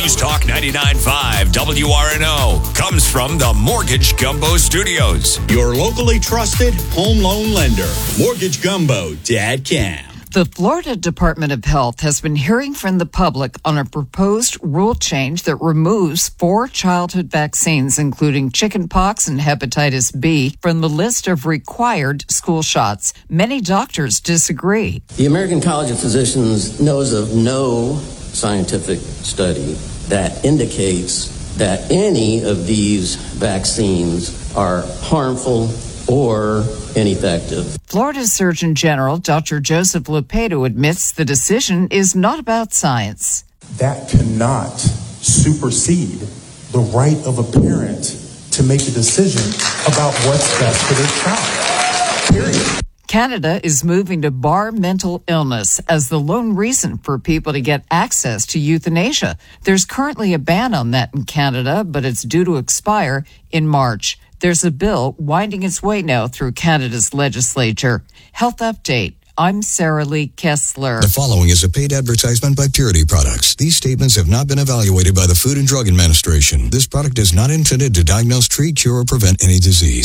News Talk 99.5 WRNO comes from the Mortgage Gumbo Studios. Your locally trusted home loan lender, MortgageGumbo.com. The Florida Department of Health has been hearing from the public on a proposed rule change that removes 4 childhood vaccines, including chickenpox and hepatitis B, from the list of required school shots. Many doctors disagree. The American College of Physicians knows of no scientific study that indicates that any of these vaccines are harmful or ineffective. Florida Surgeon General Dr. Joseph Lopetto admits the decision is not about science. That cannot supersede the right of a parent to make a decision about what's best for their child. Period. Canada is moving to bar mental illness as the lone reason for people to get access to euthanasia. There's currently a ban on that in Canada, but it's due to expire in March. There's a bill winding its way now through Canada's legislature. Health Update. I'm Sarah Lee Kessler. The following is a paid advertisement by Purity Products. These statements have not been evaluated by the Food and Drug Administration. This product is not intended to diagnose, treat, cure, or prevent any disease.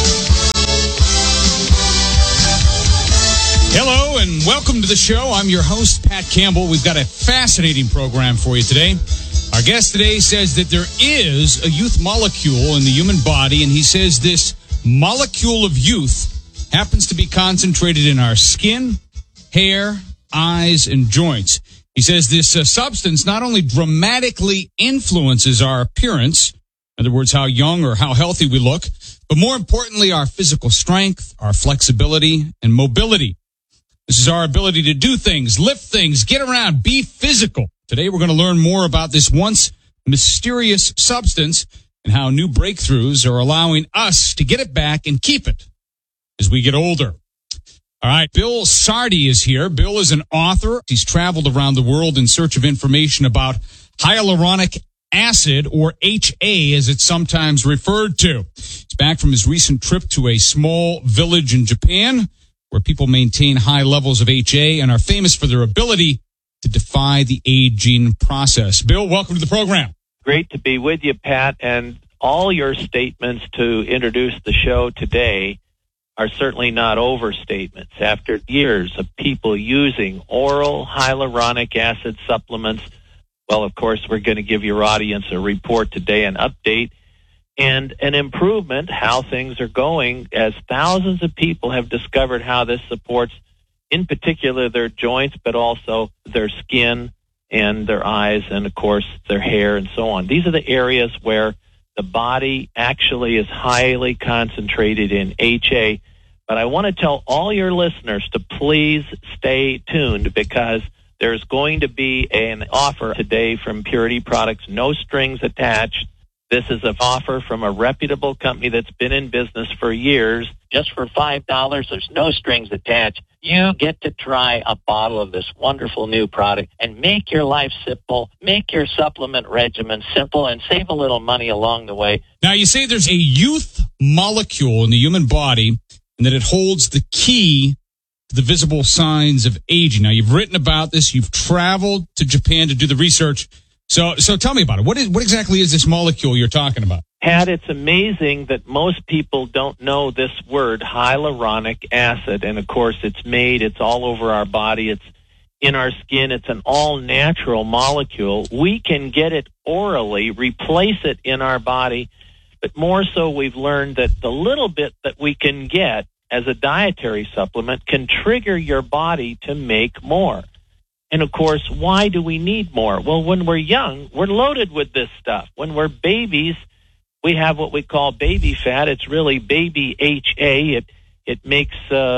Hello and welcome to the show. I'm your host, Pat Campbell. We've got a fascinating program for you today. Our guest today says that there is a youth molecule in the human body, and he says this molecule of youth happens to be concentrated in our skin, hair, eyes, and joints. He says this substance not only dramatically influences our appearance, in other words, how young or how healthy we look, but more importantly, our physical strength, our flexibility, and mobility. This is our ability to do things, lift things, get around, be physical. Today, we're going to learn more about this once mysterious substance and how new breakthroughs are allowing us to get it back and keep it as we get older. All right, Bill Sardi is here. Bill is an author. He's traveled around the world in search of information about hyaluronic acid, or HA, as it's sometimes referred to. He's back from his recent trip to a small village in Japan where people maintain high levels of HA and are famous for their ability to defy the aging process. Bill, welcome to the program. Great to be with you, Pat, and all your statements to introduce the show today are certainly not overstatements. After years of people using oral hyaluronic acid supplements, well, of course, we're going to give your audience a report today, an update, and an improvement, how things are going, as thousands of people have discovered how this supports, in particular, their joints, but also their skin and their eyes and, of course, their hair and so on. These are the areas where the body actually is highly concentrated in HA. But I want to tell all your listeners to please stay tuned, because there's going to be an offer today from Purity Products, no strings attached. This is an offer from a reputable company that's been in business for years. Just for $5, there's no strings attached. You get to try a bottle of this wonderful new product and make your life simple, make your supplement regimen simple, and save a little money along the way. Now, you say there's a youth molecule in the human body and that it holds the key to the visible signs of aging. Now, you've written about this. You've traveled to Japan to do the research. So tell me about it. What exactly is this molecule you're talking about? Pat, it's amazing that most people don't know this word, hyaluronic acid. And, of course, it's all over our body. It's in our skin. It's an all-natural molecule. We can get it orally, replace it in our body. But more so, we've learned that the little bit that we can get as a dietary supplement can trigger your body to make more. And, of course, why do we need more? Well, when we're young, we're loaded with this stuff. When we're babies, we have what we call baby fat. It's really baby HA. It makes,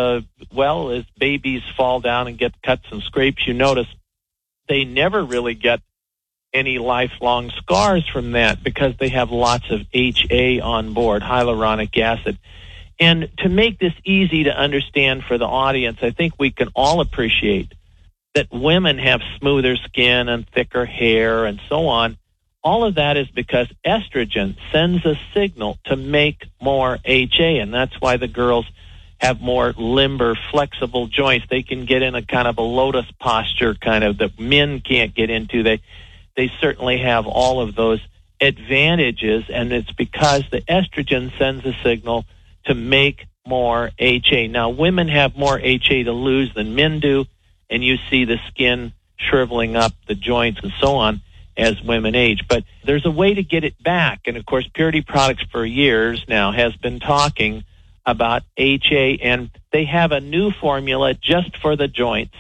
as babies fall down and get cuts and scrapes, you notice they never really get any lifelong scars from that because they have lots of HA on board, hyaluronic acid. And to make this easy to understand for the audience, I think we can all appreciate that women have smoother skin and thicker hair and so on. All of that is because estrogen sends a signal to make more HA, and that's why the girls have more limber, flexible joints. They can get in a kind of a lotus posture, kind of that men can't get into. they certainly have all of those advantages, and it's because the estrogen sends a signal to make more HA. Now, women have more HA to lose than men do, and you see the skin shriveling up, the joints, and so on as women age. But there's a way to get it back, and of course, Purity Products for years now has been talking about HA, and they have a new formula just for the joints,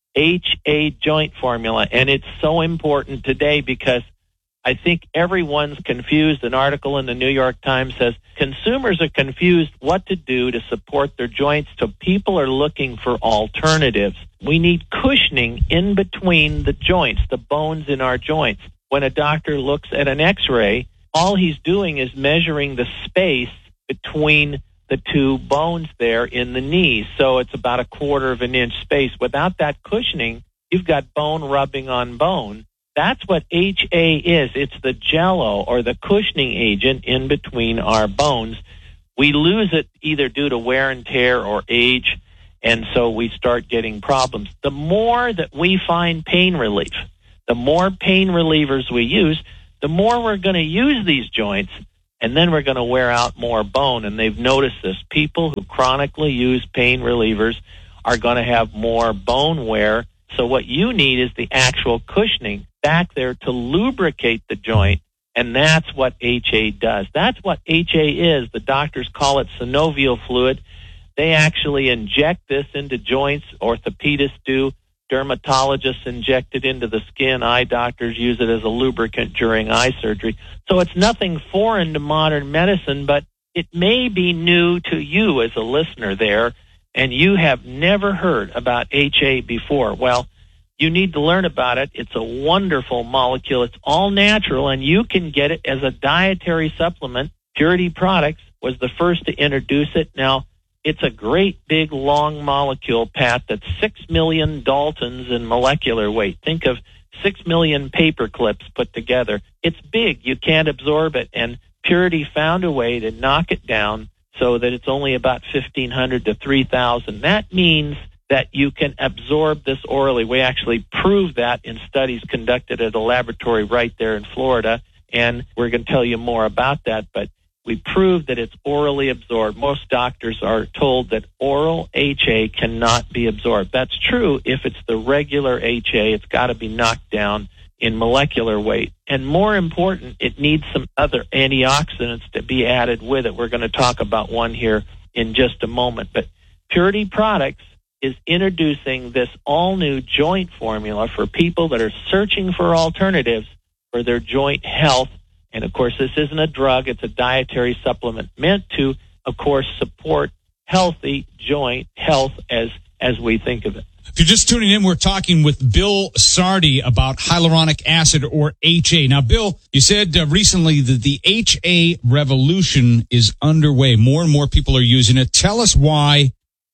HA joint formula, and it's so important today because I think everyone's confused. An article in the New York Times says consumers are confused what to do to support their joints, so people are looking for alternatives. We need cushioning in between the joints, the bones in our joints. When a doctor looks at an X-ray, all he's doing is measuring the space between the two bones there in the knee. So it's about 1/4 of an inch space. Without that cushioning, you've got bone rubbing on bone. That's what HA is. It's the jello or the cushioning agent in between our bones. We lose it either due to wear and tear or age, and so we start getting problems. The more that we find pain relief, the more pain relievers we use, the more we're going to use these joints, and then we're going to wear out more bone. And they've noticed this. People who chronically use pain relievers are going to have more bone wear. So what you need is the actual cushioning back there to lubricate the joint, and that's what HA does. That's what HA is. The doctors call it synovial fluid. They actually inject this into joints. Orthopedists do. Dermatologists inject it into the skin. Eye doctors use it as a lubricant during eye surgery. So it's nothing foreign to modern medicine, but it may be new to you as a listener there, and you have never heard about HA before. Well, you need to learn about it. It's a wonderful molecule. It's all natural, and you can get it as a dietary supplement. Purity Products was the first to introduce it. Now, it's a great big long molecule, Pat, that's 6 million Daltons in molecular weight. Think of 6 million paper clips put together. It's big. You can't absorb it, and Purity found a way to knock it down so that it's only about 1,500 to 3,000. That means that you can absorb this orally. We actually proved that in studies conducted at a laboratory right there in Florida, and we're going to tell you more about that, but we proved that it's orally absorbed. Most doctors are told that oral HA cannot be absorbed. That's true if it's the regular HA. It's got to be knocked down in molecular weight. And more important, it needs some other antioxidants to be added with it. We're going to talk about one here in just a moment. But Purity Products is introducing this all-new joint formula for people that are searching for alternatives for their joint health. And, of course, this isn't a drug. It's a dietary supplement meant to, of course, support healthy joint health as we think of it. If you're just tuning in, we're talking with Bill Sardi about hyaluronic acid, or HA. Now, Bill, you said recently that the HA revolution is underway. More and more people are using it. Tell us why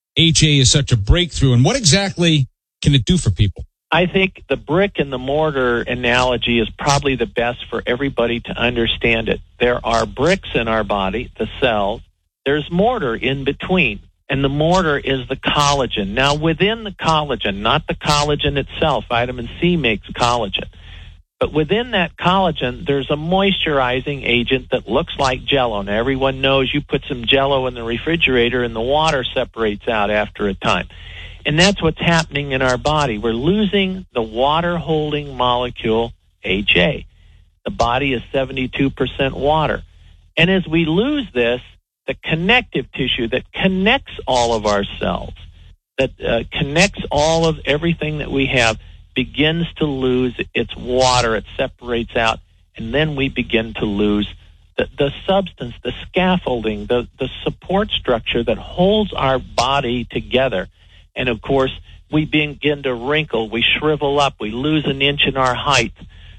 HA is such a breakthrough, and what exactly can it do for people? I think the brick and the mortar analogy is probably the best for everybody to understand it. There are bricks in our body, the cells. There's mortar in between, and the mortar is the collagen. Now, within the collagen, not the collagen itself, vitamin C makes collagen, but within that collagen, there's a moisturizing agent that looks like Jell-O. Now, everyone knows you put some Jell-O in the refrigerator and the water separates out after a time. And that's what's happening in our body. We're losing the water-holding molecule, HA. The body is 72% water. And as we lose this, the connective tissue that connects all of our cells, that connects all of everything that we have, begins to lose its water. It separates out, and then we begin to lose the substance, the scaffolding, the support structure that holds our body together. And, of course, we begin to wrinkle. We shrivel up. We lose an inch in our height.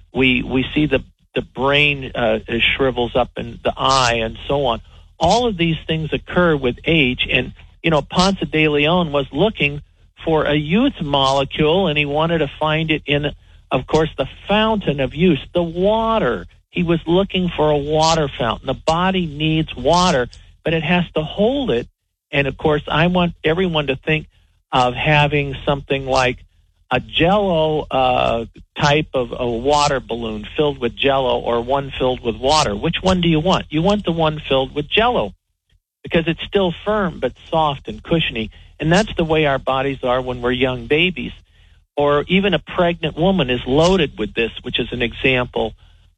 We see the brain shrivels up in the eye and so on. All of these things occur with age. And, you know, Ponce de Leon was looking for a youth molecule, and he wanted to find it in, of course, the fountain of youth, the water. He was looking for a water fountain. The body needs water, but it has to hold it. And, of course, I want everyone to think of having something like a Jell-O type of a water balloon filled with Jell-O or one filled with water. Which one do you want? You want the one filled with Jell-O because it's still firm but soft and cushiony. And that's the way our bodies are when we're young babies. Or even a pregnant woman is loaded with this, which is an example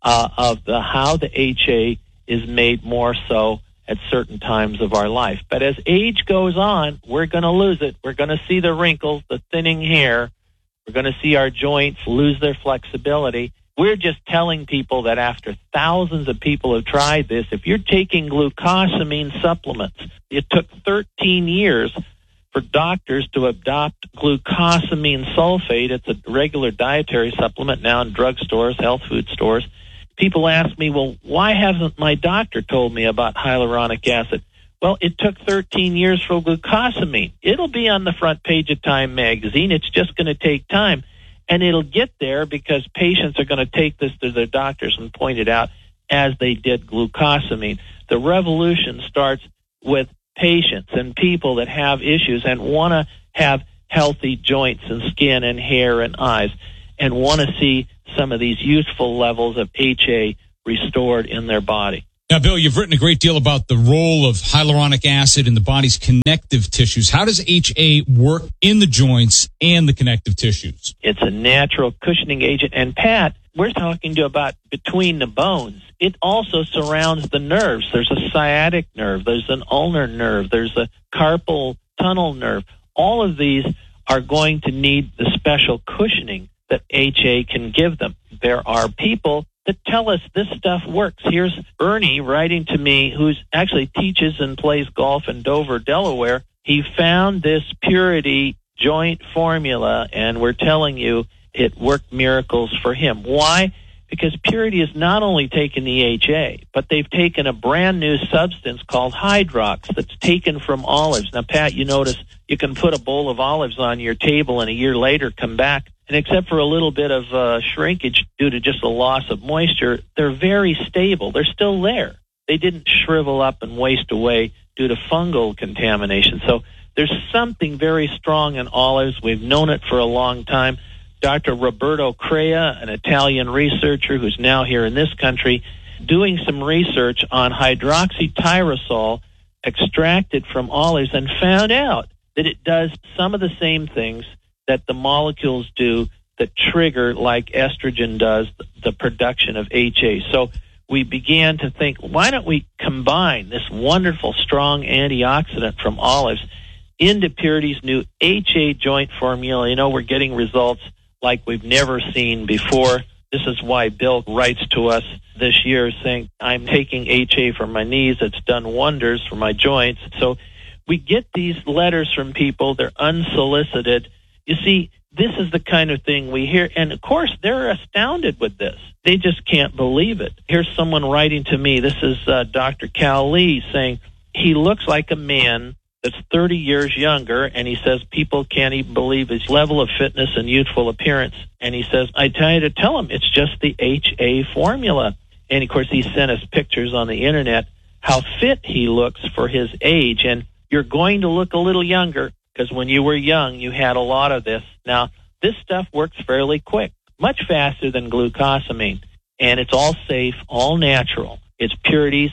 of how the HA is made more so at certain times of our life. But as age goes on, we're going to lose it. We're going to see the wrinkles, the thinning hair. We're going to see our joints lose their flexibility. We're just telling people that after thousands of people have tried this, if you're taking glucosamine supplements, it took 13 years for doctors to adopt glucosamine sulfate. It's a regular dietary supplement now in drugstores, health food stores. People ask me, well, why hasn't my doctor told me about hyaluronic acid? Well, it took 13 years for glucosamine. It'll be on the front page of Time magazine. It's just going to take time. And it'll get there because patients are going to take this to their doctors and point it out as they did glucosamine. The revolution starts with patients and people that have issues and want to have healthy joints and skin and hair and eyes and want to see some of these youthful levels of HA restored in their body. Now, Bill, you've written a great deal about the role of hyaluronic acid in the body's connective tissues. How does HA work in the joints and the connective tissues? It's a natural cushioning agent. And, Pat, we're talking to you about between the bones. It also surrounds the nerves. There's a sciatic nerve. There's an ulnar nerve. There's a carpal tunnel nerve. All of these are going to need the special cushioning that HA can give them. There are people that tell us this stuff works. Here's Ernie writing to me, who's actually teaches and plays golf in Dover, Delaware. He found this Purity joint formula, and we're telling you it worked miracles for him. Why? Because Purity has not only taken the HA, but they've taken a brand new substance called Hydrox that's taken from olives. Now, Pat, you notice you can put a bowl of olives on your table and a year later come back, and except for a little bit of shrinkage due to just the loss of moisture, they're very stable. They're still there. They didn't shrivel up and waste away due to fungal contamination. So there's something very strong in olives. We've known it for a long time. Dr. Roberto Crea, an Italian researcher who's now here in this country, doing some research on hydroxytyrosol extracted from olives and found out that it does some of the same things that the molecules do that trigger, like estrogen does, the production of HA. So we began to think, why don't we combine this wonderful, strong antioxidant from olives into Purity's new HA joint formula? You know, we're getting results like we've never seen before. This is why Bill writes to us this year saying, I'm taking HA for my knees. It's done wonders for my joints. So we get these letters from people. They're unsolicited. You see, this is the kind of thing we hear. And, of course, they're astounded with this. They just can't believe it. Here's someone writing to me. This is Dr. Cal Lee saying, he looks like a man that's 30 years younger, and he says people can't even believe his level of fitness and youthful appearance. And he says, I tell you to tell him it's just the HA formula. And, of course, he sent us pictures on the Internet how fit he looks for his age. And you're going to look a little younger because when you were young, you had a lot of this. Now, this stuff works fairly quick, much faster than glucosamine, and it's all safe, all natural. It's Purity's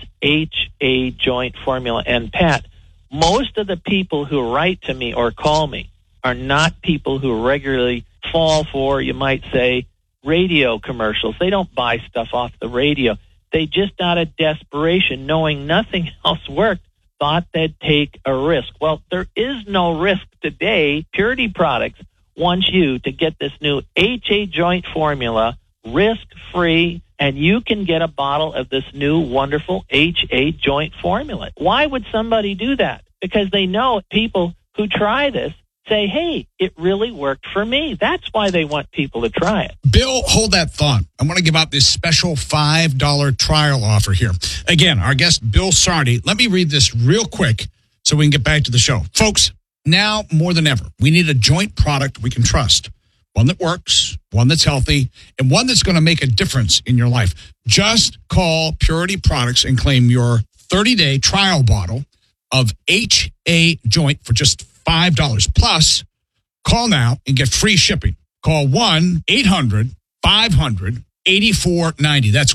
HA joint formula. And, Pat, most of the people who write to me or call me are not people who regularly fall for, you might say, radio commercials. They don't buy stuff off the radio. They just, out of desperation, knowing nothing else worked, thought they'd take a risk. Well, there is no risk today. Purity Products wants you to get this new HA joint formula risk-free, and you can get a bottle of this new wonderful HA joint formula. Why would somebody do that? Because they know people who try this say, hey, it really worked for me. That's why they want people to try it. Bill, hold that thought. I want to give out this special $5 trial offer here. Again, our guest, Bill Sardi. Let me read this real quick so we can get back to the show. Folks, now more than ever, we need a joint product we can trust. One that works, one that's healthy, and one that's going to make a difference in your life. Just call Purity Products and claim your 30-day trial bottle of HA joint for just $5. Plus, call now and get free shipping. Call 1-800-500-8490. That's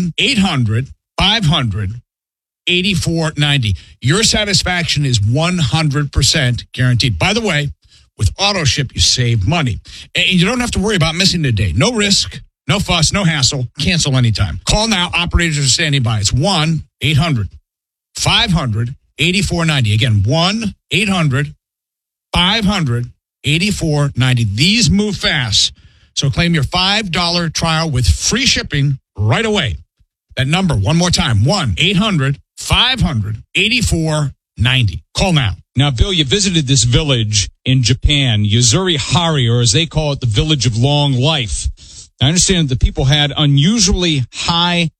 1-800-500-8490. Your satisfaction is 100% guaranteed. By the way, with AutoShip, you save money. And you don't have to worry about missing a day. No risk, no fuss, no hassle. Cancel anytime. Call now. Operators are standing by. It's 1-800-500-8490. Again, 1-800-500-8490. These move fast. So claim your $5 trial with free shipping right away. That number, one more time, 1-800-500-8490. Call now. Now, Bill, you visited this village in Japan, Yuzuri-Hari, or as they call it, the Village of Long Life. I understand the people had unusually high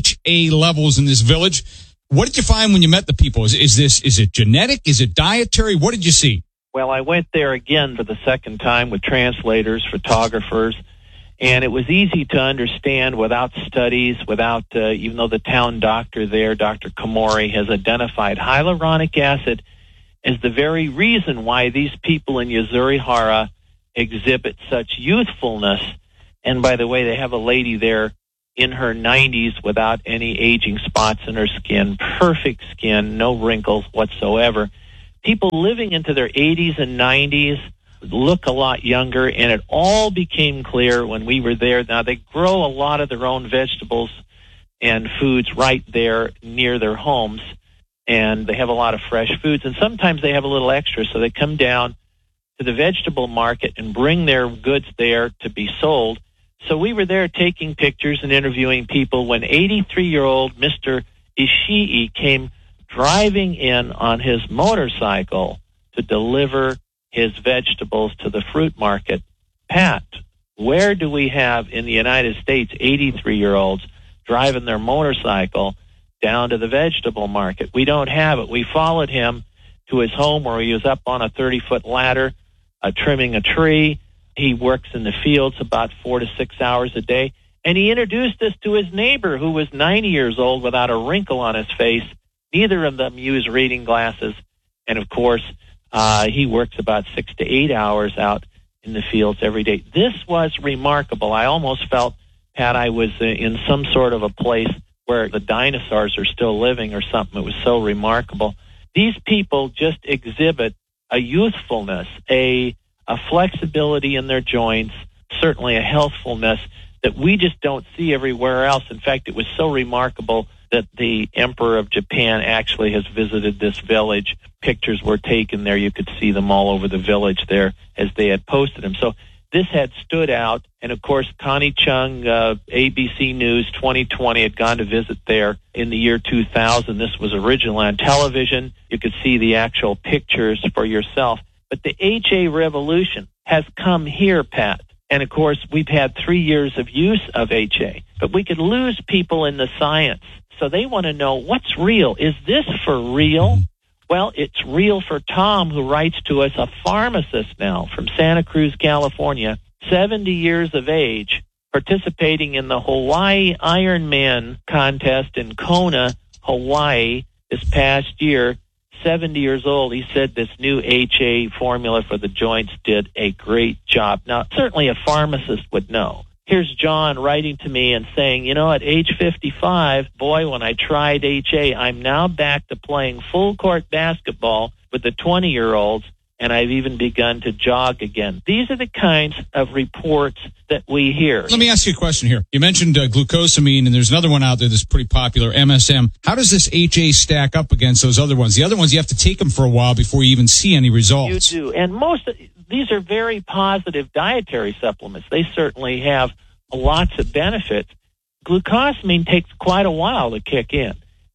HA levels in this village. What did you find when you met the people? Is it genetic? Is it dietary? What did you see? Well, I went there again for the second time with translators, photographers, and it was easy to understand without studies, even though the town doctor there, Dr. Komori, has identified hyaluronic acid as the very reason why these people in Yuzuri-Hara exhibit such youthfulness. And by the way, they have a lady there in her 90s without any aging spots in her skin, perfect skin, no wrinkles whatsoever. People living into their 80s and 90s look a lot younger, and it all became clear when we were there. Now, they grow a lot of their own vegetables and foods right there near their homes, and they have a lot of fresh foods, and sometimes they have a little extra, so they come down to the vegetable market and bring their goods there to be sold. So we were there taking pictures and interviewing people when 83-year-old Mr. Ishii came driving in on his motorcycle to deliver his vegetables to the fruit market. Pat, where do we have in the United States 83-year-olds driving their motorcycle down to the vegetable market? We don't have it. We followed him to his home where he was up on a 30-foot ladder trimming a tree. He works in the fields about 4 to 6 hours a day. And he introduced us to his neighbor who was 90 years old without a wrinkle on his face. Neither of them use reading glasses. And, of course, he works about 6 to 8 hours out in the fields every day. This was remarkable. I almost felt, Pat, I was in some sort of a place where the dinosaurs are still living or something. It was so remarkable. These people just exhibit a youthfulness, a flexibility in their joints, certainly a healthfulness that we just don't see everywhere else. In fact, it was so remarkable that the Emperor of Japan actually has visited this village. Pictures were taken there. You could see them all over the village there as they had posted them. So this had stood out. And, of course, Connie Chung, ABC News 2020, had gone to visit there in the year 2000. This was originally on television. You could see the actual pictures for yourself. But the HA revolution has come here, Pat. And, of course, we've had 3 years of use of HA. But we could lose people in the science. So they want to know, what's real? Is this for real? Well, it's real for Tom, who writes to us, a pharmacist now from Santa Cruz, California, 70 years of age, participating in the Hawaii Ironman contest in Kona, Hawaii, this past year. 70 years old. He said this new HA formula for the joints did a great job. Now, certainly a pharmacist would know. Here's John writing to me and saying, you know, at age 55, boy, when I tried HA, I'm now back to playing full court basketball with the 20-year-olds, and I've even begun to jog again. These are the kinds of reports that we hear. Let me ask you a question here. You mentioned glucosamine, and there's another one out there that's pretty popular, MSM. How does this HA stack up against those other ones? The other ones, you have to take them for a while before you even see any results. You do, and these are very positive dietary supplements. They certainly have lots of benefits. Glucosamine takes quite a while to kick in.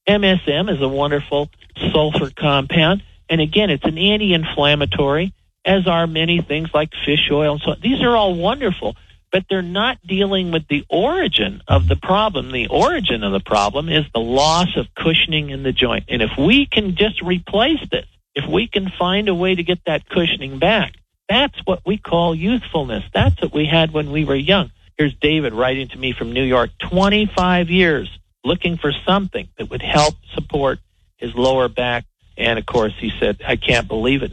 MSM is a wonderful sulfur compound. And again, it's an anti-inflammatory, as are many things like fish oil and so on. These are all wonderful, but they're not dealing with the origin of the problem. The origin of the problem is the loss of cushioning in the joint. And if we can just replace this, if we can find a way to get that cushioning back, that's what we call youthfulness. That's what we had when we were young. Here's David writing to me from New York, 25 years, looking for something that would help support his lower back. And, of course, he said, I can't believe it now.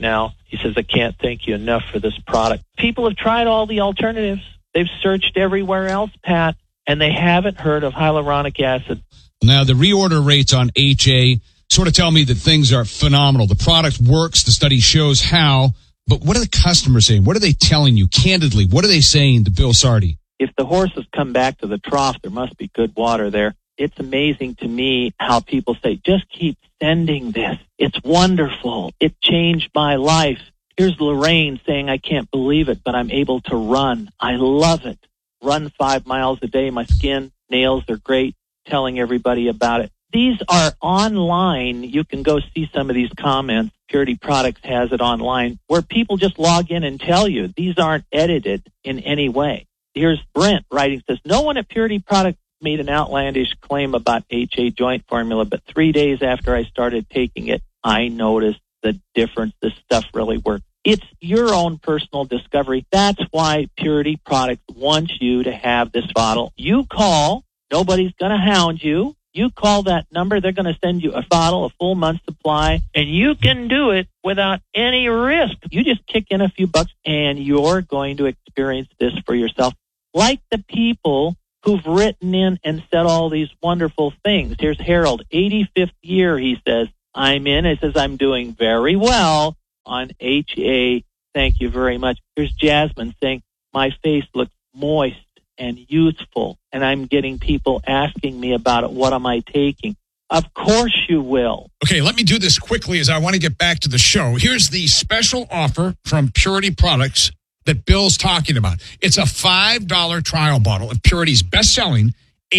He says, I can't thank you enough for this product. People have tried all the alternatives. They've searched everywhere else, Pat, and they haven't heard of hyaluronic acid. Now, the reorder rates on HA sort of tell me that things are phenomenal. The product works. The study shows how. But what are the customers saying? What are they telling you candidly? What are they saying to Bill Sardi? If the horses come back to the trough, there must be good water there. It's amazing to me how people say, just keep sending this. It's wonderful. It changed my life. Here's Lorraine saying, I can't believe it, but I'm able to run. I love it. Run 5 miles a day. My skin, nails are great. Telling everybody about it. These are online. You can go see some of these comments. Purity Products has it online where people just log in and tell you. These aren't edited in any way. Here's Brent writing, says, no one at Purity Products made an outlandish claim about HA joint formula, but 3 days after I started taking it, I noticed the difference. This stuff really works. It's your own personal discovery. That's why Purity Products wants you to have this bottle. You call. Nobody's going to hound you. You call that number. They're going to send you a bottle, a full month's supply, and you can do it without any risk. You just kick in a few bucks, and you're going to experience this for yourself. Like the people who've written in and said all these wonderful things. Here's Harold, 85th year, he says, I'm in. He says, I'm doing very well on HA. Thank you very much. Here's Jasmine saying, my face looks moist and youthful, and I'm getting people asking me about it. What am I taking? Of course you will. Okay, let me do this quickly as I want to get back to the show. Here's the special offer from Purity Products that Bill's talking about. It's a $5 trial bottle of Purity's best-selling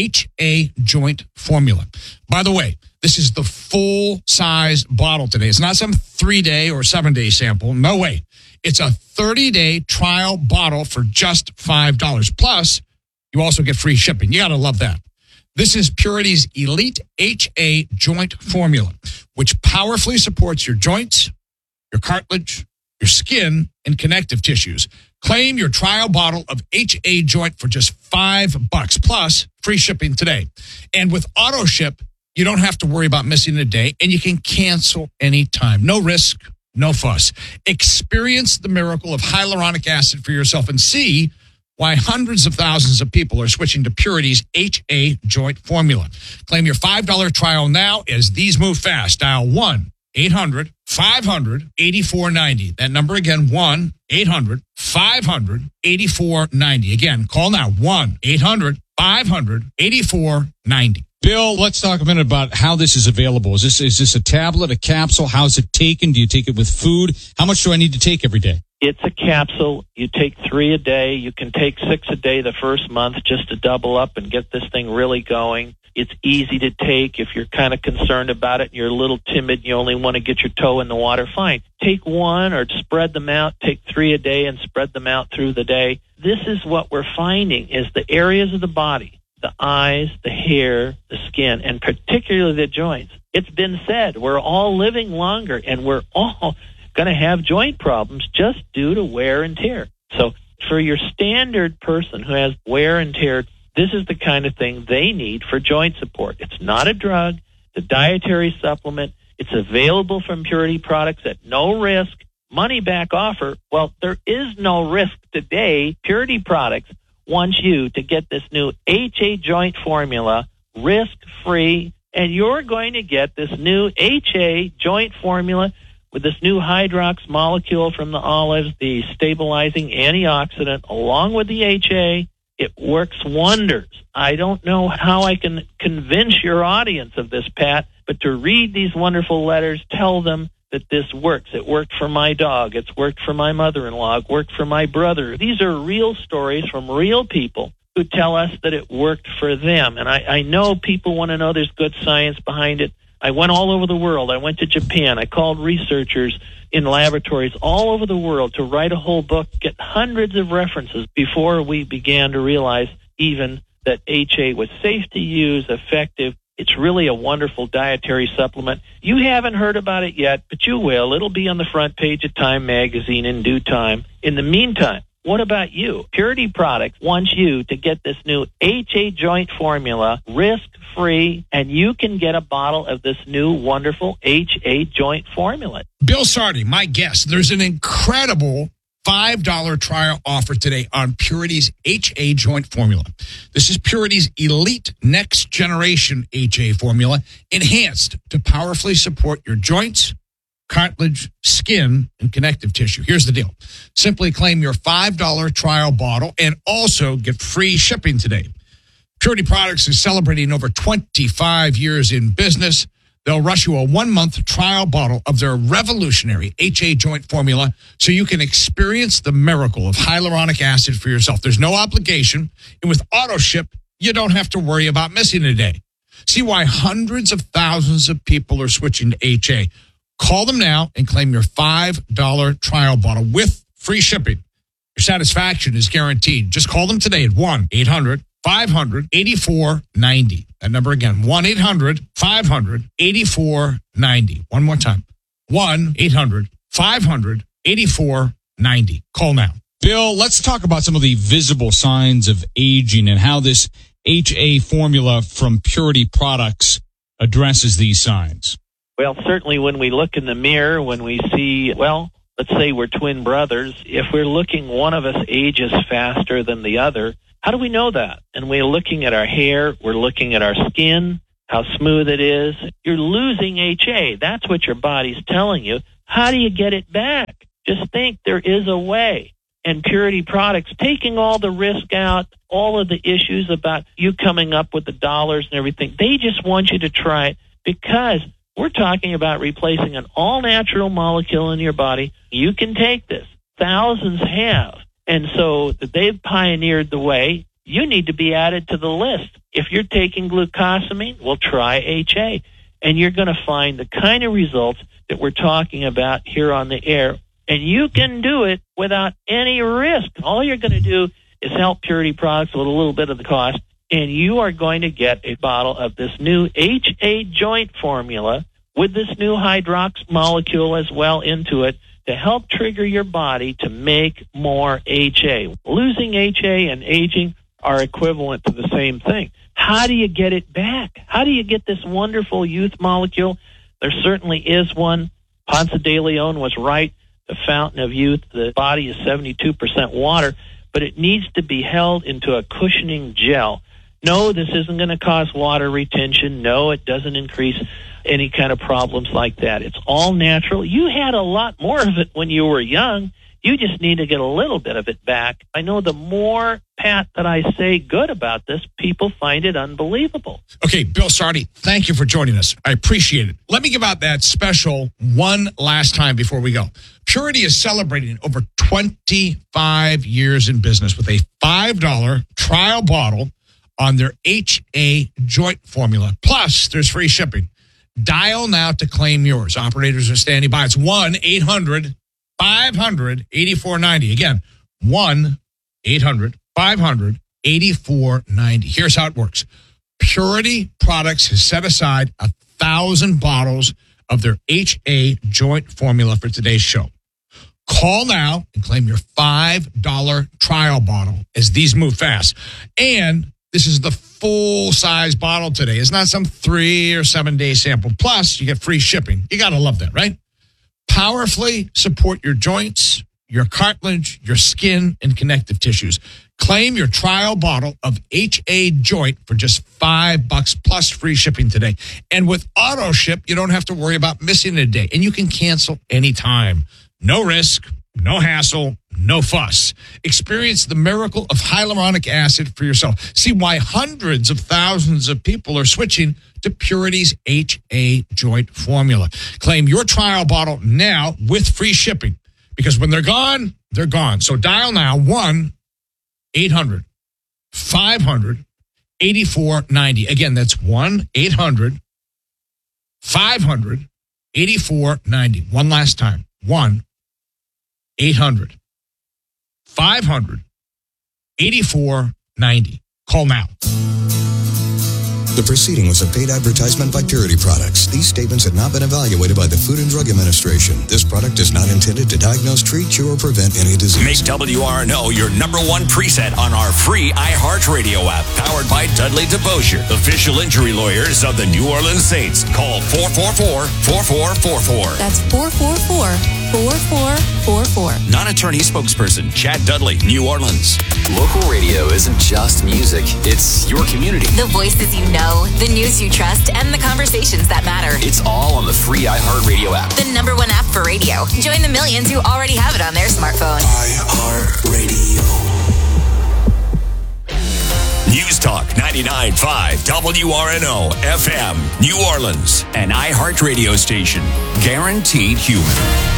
HA joint formula. By the way, this is the full-size bottle today. It's not some 3-day or 7-day sample. No way. It's a 30-day trial bottle for just $5. Plus, you also get free shipping. You got to love that. This is Purity's Elite HA joint formula, which powerfully supports your joints, your cartilage, your skin, and connective tissues. Claim your trial bottle of HA joint for just $5 plus free shipping today. And with auto ship, you don't have to worry about missing a day, and you can cancel anytime. No risk, no fuss. Experience the miracle of hyaluronic acid for yourself and see why hundreds of thousands of people are switching to Purity's HA joint formula. Claim your $5 trial now as these move fast. Dial 1-800-500-8490. That number again, 1-800-500-8490. Again, call now, 1-800-500-8490. Bill, let's talk a minute about how this is available. Is this a tablet, a capsule? How's it taken? Do you take it with food? How much do I need to take every day? It's a capsule. You take 3 a day. You can take 6 a day the first month just to double up and get this thing really going. It's easy to take. If you're kind of concerned about it and you're a little timid and you only want to get your toe in the water, fine. Take 1 or spread them out. Take 3 a day and spread them out through the day. This is what we're finding is the areas of the body, the eyes, the hair, the skin, and particularly the joints. It's been said we're all living longer and we're all going to have joint problems just due to wear and tear. So for your standard person who has wear and tear, this is the kind of thing they need for joint support. It's not a drug. It's a dietary supplement. It's available from Purity Products at no risk. Money back offer. Well, there is no risk today. Purity Products wants you to get this new HA joint formula risk-free, and you're going to get this new HA joint formula with this new hydrox molecule from the olives, the stabilizing antioxidant, along with the HA. It works wonders. I don't know how I can convince your audience of this, Pat, but to read these wonderful letters, tell them that this works. It worked for my dog. It's worked for my mother-in-law. It worked for my brother. These are real stories from real people who tell us that it worked for them. And I know people want to know there's good science behind it. I went all over the world. I went to Japan. I called researchers in laboratories all over the world to write a whole book, get hundreds of references before we began to realize even that HA was safe to use, effective. It's really a wonderful dietary supplement. You haven't heard about it yet, but you will. It'll be on the front page of Time magazine in due time. In the meantime, What about you? Purity Products wants you to get this new HA joint formula risk-free, and you can get a bottle of this new wonderful HA joint formula. Bill Sardi, my guest. There's an incredible $5 trial offer today on Purity's HA joint formula. This is Purity's elite next generation HA formula, enhanced to powerfully support your joints, cartilage, skin, and connective tissue. Here's the deal. Simply claim your $5 trial bottle and also get free shipping today. Purity Products is celebrating over 25 years in business. They'll rush you a 1-month trial bottle of their revolutionary HA joint formula so you can experience the miracle of hyaluronic acid for yourself. There's no obligation, and with auto ship, you don't have to worry about missing a day. See why hundreds of thousands of people are switching to HA. Call them now and claim your $5 trial bottle with free shipping. Your satisfaction is guaranteed. Just call them today at 1-800-500-8490. That number again, 1-800-500-8490. One more time, 1-800-500-8490. Call now. Bill, let's talk about some of the visible signs of aging and how this HA formula from Purity Products addresses these signs. Well, certainly when we look in the mirror, when we see, well, let's say we're twin brothers, if we're looking, one of us ages faster than the other, how do we know that? And we're looking at our hair, we're looking at our skin, how smooth it is. You're losing HA. That's what your body's telling you. How do you get it back? Just think there is a way. And Purity Products, taking all the risk out, all of the issues about you coming up with the dollars and everything, they just want you to try it because we're talking about replacing an all-natural molecule in your body. You can take this. Thousands have. And so they've pioneered the way. You need to be added to the list. If you're taking glucosamine, well, try HA. And you're going to find the kind of results that we're talking about here on the air. And you can do it without any risk. All you're going to do is help Purity Products with a little bit of the cost. And you are going to get a bottle of this new HA joint formula with this new hydrox molecule as well into it to help trigger your body to make more HA. Losing HA and aging are equivalent to the same thing. How do you get it back? How do you get this wonderful youth molecule? There certainly is one. Ponce de Leon was right. The fountain of youth, the body is 72% water, but it needs to be held into a cushioning gel. No, this isn't going to cause water retention. No, it doesn't increase any kind of problems like that. It's all natural. You had a lot more of it when you were young. You just need to get a little bit of it back. I know the more, Pat, that I say good about this, people find it unbelievable. Okay, Bill Sardi, thank you for joining us. I appreciate it. Let me give out that special one last time before we go. Purity is celebrating over 25 years in business with a $5 trial bottle on their HA joint formula. Plus, there's free shipping. Dial now to claim yours. Operators are standing by. It's 1-800-500-8490. Again, 1-800-500-8490. Here's how it works. Purity Products has set aside 1,000 bottles of their HA joint formula for today's show. Call now and claim your $5 trial bottle as these move fast. And this is the full-size bottle today. It's not some 3 or 7 day sample. Plus, you get free shipping. You got to love that, right? Powerfully support your joints, your cartilage, your skin, and connective tissues. Claim your trial bottle of HA joint for just $5 plus free shipping today. And with auto ship, you don't have to worry about missing a day. And you can cancel anytime. No risk, no hassle, no fuss. Experience the miracle of hyaluronic acid for yourself. See why hundreds of thousands of people are switching to Purity's HA joint formula. Claim your trial bottle now with free shipping because when they're gone, they're gone. So dial now 1-800-500-8490. Again, that's 1-800-500-8490. One last time. 1-800-500-8490. Call now. The proceeding was a paid advertisement by Purity Products. These statements have not been evaluated by the Food and Drug Administration. This product is not intended to diagnose, treat, cure, or prevent any disease. Make WRNO your number one preset on our free iHeartRadio app, powered by Dudley DeBosier, official injury lawyers of the New Orleans Saints. Call 444-4444. That's 444-4444. Non-attorney spokesperson Chad Dudley, New Orleans. Local radio isn't just music, it's your community. The voices you know, the news you trust, and the conversations that matter. It's all on the free iHeartRadio app. The number one app for radio. Join the millions who already have it on their smartphone. iHeartRadio. News Talk 99.5 WRNO FM, New Orleans, an iHeart radio station. Guaranteed human.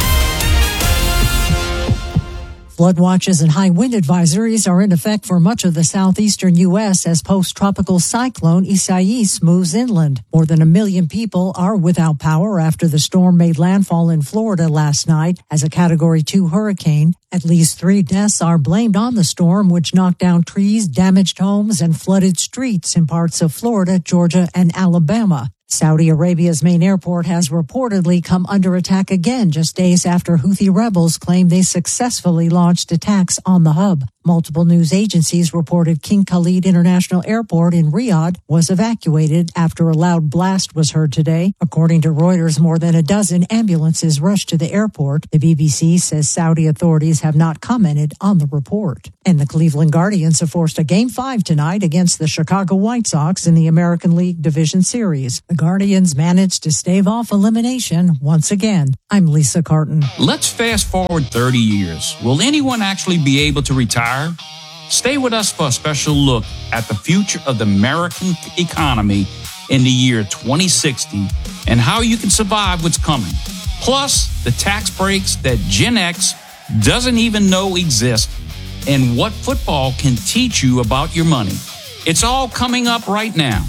Flood watches and high wind advisories are in effect for much of the southeastern U.S. as post-tropical cyclone Isaias moves inland. More than 1 million people are without power after the storm made landfall in Florida last night as a Category 2 hurricane. At least 3 deaths are blamed on the storm, which knocked down trees, damaged homes, and flooded streets in parts of Florida, Georgia, and Alabama. Saudi Arabia's main airport has reportedly come under attack again just days after Houthi rebels claimed they successfully launched attacks on the hub. Multiple news agencies reported King Khalid International Airport in Riyadh was evacuated after a loud blast was heard today. According to Reuters, more than a dozen ambulances rushed to the airport. The BBC says Saudi authorities have not commented on the report. And the Cleveland Guardians have forced a Game 5 tonight against the Chicago White Sox in the American League Division Series. The Guardians managed to stave off elimination once again. I'm Lisa Carton. Let's fast forward 30 years. Will anyone actually be able to retire? Stay with us for a special look at the future of the American economy in the year 2060 and how you can survive what's coming. Plus, the tax breaks that Gen X doesn't even know exist and what football can teach you about your money. It's all coming up right now.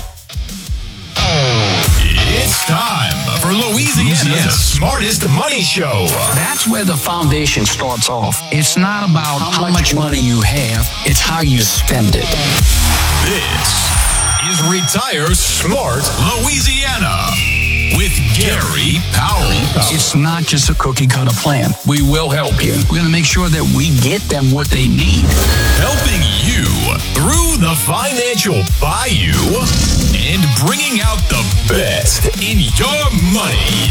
It's time for Louisiana's Smartest Money Show. That's where the foundation starts off. It's not about how much money you have, it's how you spend it. This is Retire Smart Louisiana with Gary Powell. It's not just a cookie cutter plan. We will help you. We're going to make sure that we get them what they need. Helping you through the financial bayou and bringing out the best in your money.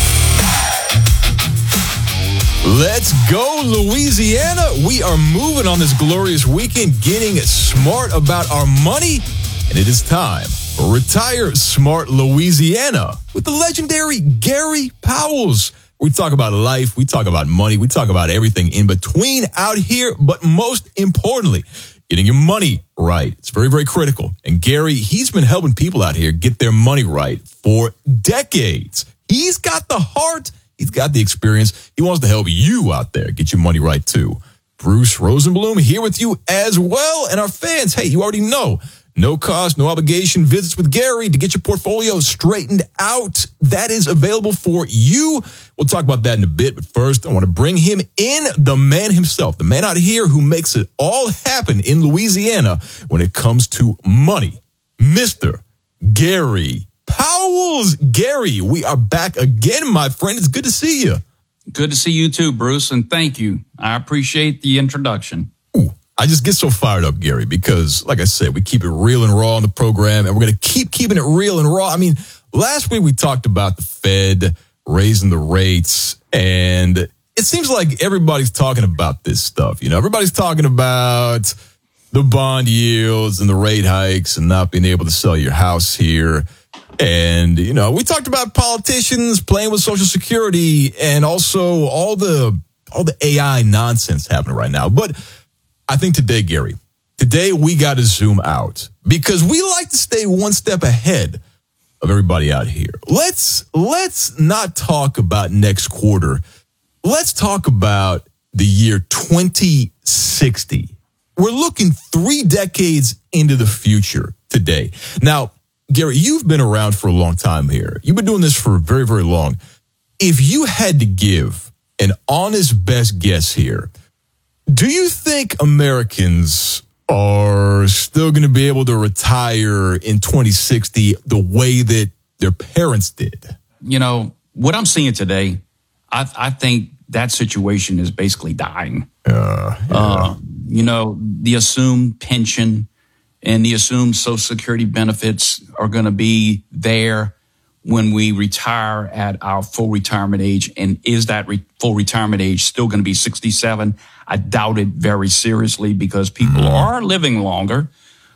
Let's go, Louisiana. We are moving on this glorious weekend, getting smart about our money. And it is time for Retire Smart Louisiana with the legendary Gary Powells. We talk about life, we talk about money, we talk about everything in between out here, but most importantly, getting your money right. It's very, very critical. And Gary, he's been helping people out here get their money right for decades. He's got the heart, he's got the experience. He wants to help you out there get your money right too. Bruce Rosenblum here with you as well. And our fans, hey, you already know. No cost, no obligation visits with Gary to get your portfolio straightened out. That is available for you. We'll talk about that in a bit. But first, I want to bring him in, the man himself, the man out here who makes it all happen in Louisiana when it comes to money, Mr. Gary Powells. Gary, we are back again, my friend. It's good to see you. Good to see you too, Bruce, and thank you. I appreciate the introduction. I just get so fired up, Gary, because, like I said, we keep it real and raw on the program, and we're going to keep keeping it real and raw. I mean, last week we talked about the Fed raising the rates, and it seems like everybody's talking about this stuff. You know, everybody's talking about the bond yields and the rate hikes and not being able to sell your house here. And, you know, we talked about politicians playing with Social Security and also all the AI nonsense happening right now. But I think today, Gary, we got to zoom out because we like to stay one step ahead of everybody out here. Let's not talk about next quarter. Let's talk about the year 2060. We're looking 3 decades into the future today. Now, Gary, you've been around for a long time here. You've been doing this for very, very long. If you had to give an honest best guess here, do you think Americans are still going to be able to retire in 2060 the way that their parents did? You know, what I'm seeing today, I think that situation is basically dying. You know, the assumed pension and the assumed Social Security benefits are going to be there when we retire at our full retirement age. And is that full retirement age still going to be 67? I doubt it very seriously, because people are living longer.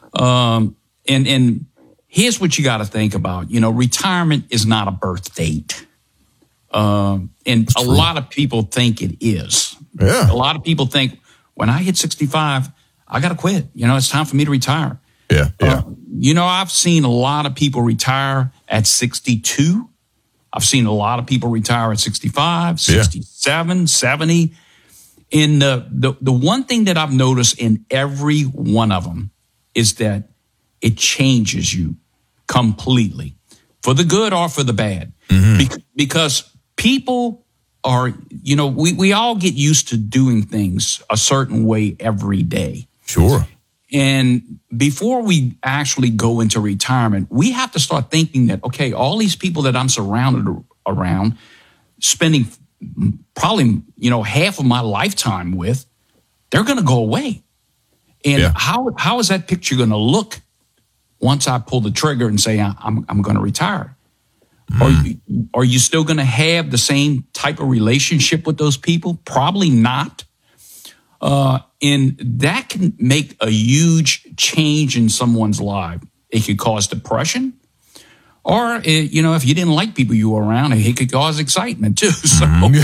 And here's what you got to think about. You know, retirement is not a birth date. And a lot of people think it is. Yeah. A lot of people think, when I hit 65, I got to quit. You know, it's time for me to retire. Yeah. You know, I've seen a lot of people retire at 62. I've seen a lot of people retire at 65, 67, 70. And the one thing that I've noticed in every one of them is that it changes you completely, for the good or for the bad. Because people are, you know, we all get used to doing things a certain way every day. Sure. And before we actually go into retirement, we have to start thinking that, okay, all these people that I'm surrounded around, spending probably, you know, half of my lifetime with, they're going to go away. And how is that picture going to look once I pull the trigger and say, I'm going to retire? Are you still going to have the same type of relationship with those people? Probably not. And that can make a huge change in someone's life. It could cause depression, or, you know, if you didn't like people you were around, it could cause excitement too. So,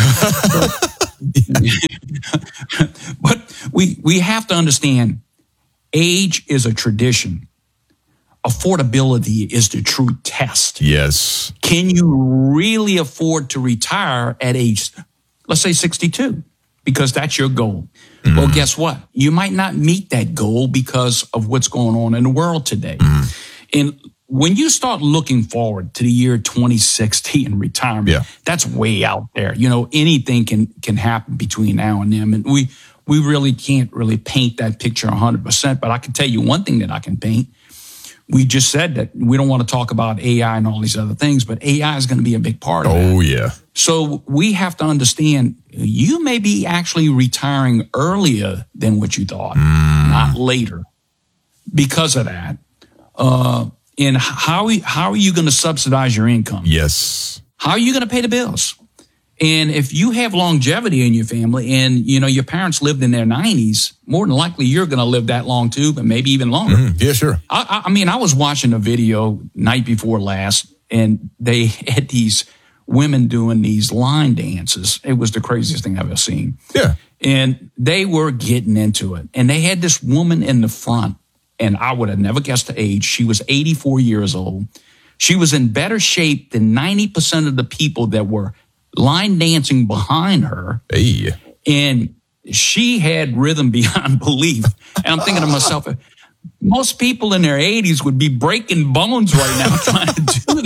but we have to understand, age is a tradition. Affordability is the true test. Yes. Can you really afford to retire at age, let's say 62, because that's your goal? Well, guess what? You might not meet that goal because of what's going on in the world today. And when you start looking forward to the year 2060 and retirement, that's way out there. You know, anything can happen between now and then. And we really can't really paint that picture 100%. But I can tell you one thing that I can paint. We just said that we don't want to talk about AI and all these other things, but AI is going to be a big part of that. Oh, yeah. So we have to understand, you may be actually retiring earlier than what you thought, not later, because of that. And how are you going to subsidize your income? Yes. How are you going to pay the bills? And if you have longevity in your family and, you know, your parents lived in their 90s, more than likely you're going to live that long too, but maybe even longer. Yeah, sure. I mean, I was watching a video night before last, and they had these women doing these line dances. It was the craziest thing I've ever seen. Yeah. And they were getting into it. And they had this woman in the front, and I would have never guessed the age. She was 84 years old. She was in better shape than 90% of the people that were line dancing behind her. Hey. And she had rhythm beyond belief. And I'm thinking to myself, most people in their 80s would be breaking bones right now trying to do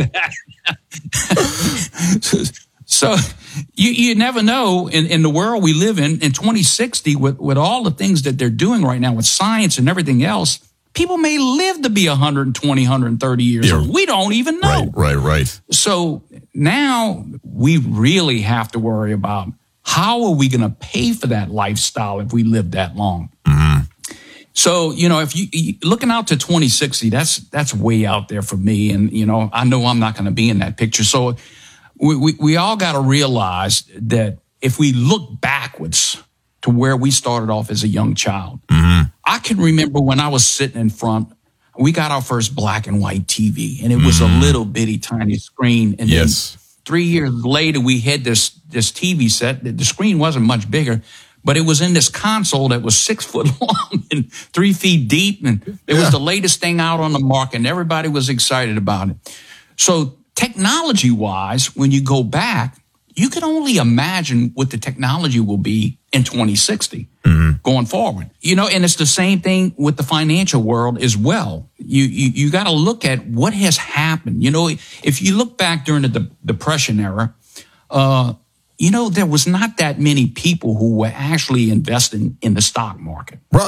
that. So you never know in the world we live in 2060, with all the things that they're doing right now with science and everything else, people may live to be 120, 130 years old. We don't even know. Right. So now we really have to worry about, how are we going to pay for that lifestyle if we live that long? So, you know, if you looking out to 2060, that's way out there for me. And, you know I'm not going to be in that picture. So we all got to realize that if we look backwards to where we started off as a young child, I can remember when I was sitting in front, we got our first black and white TV, and it was a little bitty tiny screen. And then 3 years later, we had this TV set. The screen wasn't much bigger, but it was in this console that was 6 foot long and 3 feet deep. And it was the latest thing out on the market, and everybody was excited about it. So technology wise, when you go back, you can only imagine what the technology will be in 2060 going forward. You know, and it's the same thing with the financial world as well. You got to look at what has happened. You know, if you look back during the Depression era, you know, there was not that many people who were actually investing in the stock market. Right.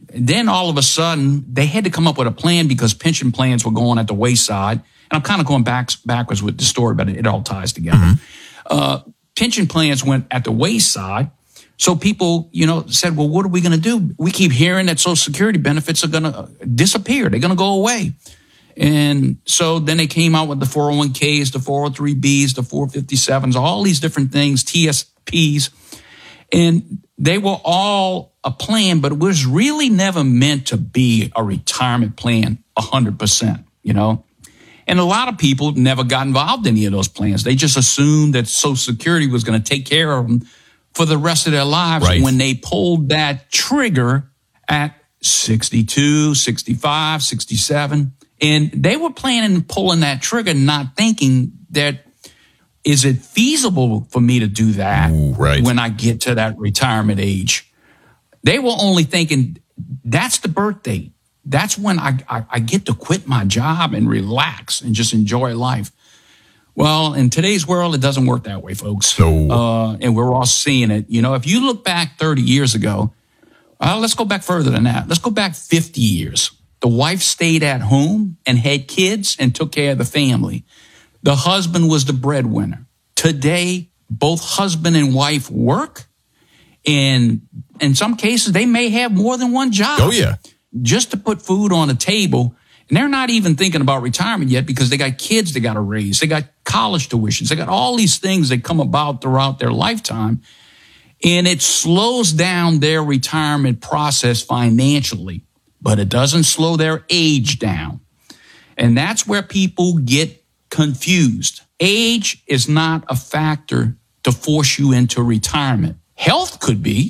then all of a sudden, they had to come up with a plan because pension plans were going at the wayside. And I'm kind of going backwards with the story, but it all ties together. Pension plans went at the wayside. So people, said, well, what are we going to do? We keep hearing that Social Security benefits are going to disappear. They're going to go away. And so then they came out with the 401ks, the 403bs, the 457s, all these different things, TSPs. And they were all a plan, but it was really never meant to be a retirement plan 100%, And a lot of people never got involved in any of those plans. They just assumed that Social Security was going to take care of them for the rest of their lives. Right. When they pulled that trigger at 62, 65, 67. And they were planning on pulling that trigger, not thinking that, is it feasible for me to do that when I get to that retirement age? They were only thinking, that's the birth date. That's when I get to quit my job and relax and just enjoy life. Well, in today's world, it doesn't work that way, folks. And we're all seeing it. If you look back 30 years ago, let's go back further than that. Let's go back 50 years. The wife stayed at home and had kids and took care of the family. The husband was the breadwinner. Today, both husband and wife work. And in some cases, they may have more than one job. Oh, yeah. Just to put food on the table. And they're not even thinking about retirement yet because they got kids they got to raise. They got college tuitions. They got all these things that come about throughout their lifetime. And it slows down their retirement process financially, but it doesn't slow their age down. And that's where people get confused. Age is not a factor to force you into retirement. Health could be.